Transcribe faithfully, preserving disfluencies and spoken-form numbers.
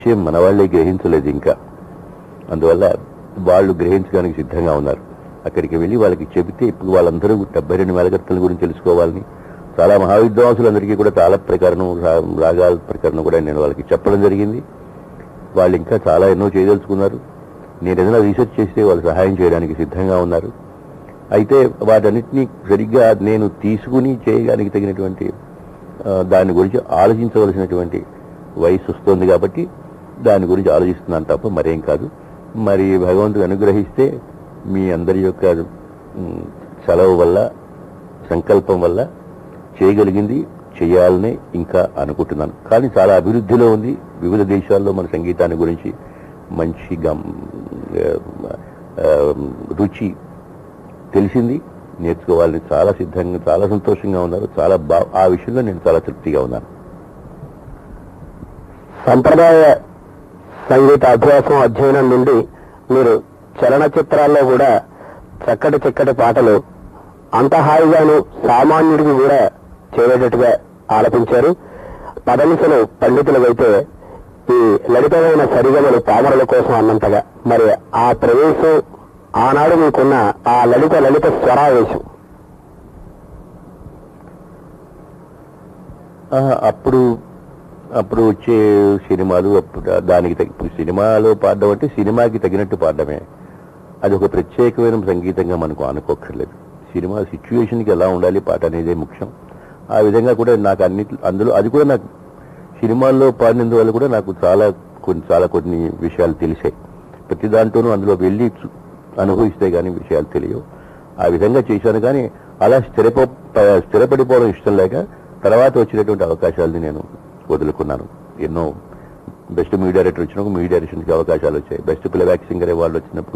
విషయం మన వాళ్ళే గ్రహించలేదు ఇంకా. అందువల్ల వాళ్ళు గ్రహించడానికి సిద్ధంగా ఉన్నారు. అక్కడికి వెళ్ళి వాళ్ళకి చెబితే ఇప్పుడు వాళ్ళందరూ డెబ్బై రెండు మేళకర్తల గురించి తెలుసుకోవాలని, చాలా మహావిద్వాంసులందరికీ కూడా తాళ ప్రకారం రాగాల ప్రకారం కూడా నేను వాళ్ళకి చెప్పడం జరిగింది. వాళ్ళు ఇంకా చాలా ఎన్నో చేయదలుచుకున్నారు. నేను ఏదైనా రీసెర్చ్ చేస్తే వాళ్ళు సహాయం చేయడానికి సిద్ధంగా ఉన్నారు. అయితే వాటన్నిటినీ సరిగ్గా నేను తీసుకుని చేయడానికి తగినటువంటి దాని గురించి ఆలోచించవలసినటువంటి వయసు వస్తుంది కాబట్టి దాని గురించి ఆలోచిస్తున్నాను తప్ప మరేం కాదు. మరి భగవంతుడు అనుగ్రహిస్తే మీ అందరి యొక్క సెలవు వల్ల, సంకల్పం వల్ల చేయగలిగింది చేయాలని ఇంకా అనుకుంటున్నాను. కానీ చాలా అభివృద్ధిలో ఉంది. వివిధ దేశాల్లో మన సంగీతాన్ని గురించి మంచి గమ్ రుచి తెలిసింది. నేర్చుకోవాలని చాలా సిద్ధంగా, చాలా సంతోషంగా ఉన్నారు. చాలా బా ఆ విషయంలో నేను చాలా తృప్తిగా ఉన్నాను. సంప్రదాయ సంగీత అభ్యాసం, అధ్యయనం నుండి మీరు చలనచిత్రాల్లో కూడా చక్కటి చక్కటి పాటలు అంత హాయిగాను సామాన్యుడికి కూడా చేరేటట్టుగా ఆలపించారు. పదనిసలు పండితులకైతే ఈ లలితమైన సరిగమలు పామరుల కోసం అన్నంతగా. మరి ఆ ప్రవేశం ఆనాడు మీకున్న ఆ లలిత లలిత స్వరావేశం అప్పుడు అప్పుడు వచ్చే సినిమాలు అప్పుడు దానికి తగ్గ సినిమాలో పాడడం అంటే సినిమాకి తగినట్టు పాడడమే. అది ఒక ప్రత్యేకమైన సంగీతంగా మనకు అనుకోక్కర్లేదు. సినిమా సిచ్యువేషన్కి ఎలా ఉండాలి పాట అనేదే ముఖ్యం. ఆ విధంగా కూడా నాకు అన్ని అందులో అది కూడా నాకు సినిమాల్లో పాడినందువల్ల కూడా నాకు చాలా కొన్ని చాలా కొన్ని విషయాలు తెలిసాయి. ప్రతి దాంట్లోనూ అందులో వెళ్ళి అనుభవిస్తే కానీ విషయాలు తెలియవు. ఆ విధంగా చేశాను. కానీ అలా స్థిరపో స్థిరపడిపోవడం ఇష్టం లేక తర్వాత వచ్చినటువంటి అవకాశాలని నేను వదులుకున్నాను. ఎన్నో బెస్ట్ మ్యూజిక్ డైరెక్టర్ వచ్చినప్పుడు మ్యూజిక్ డైరెక్షన్కి అవకాశాలు వచ్చాయి. బెస్ట్ ప్లేబ్యాక్ సింగర్ వాళ్ళు వచ్చినప్పుడు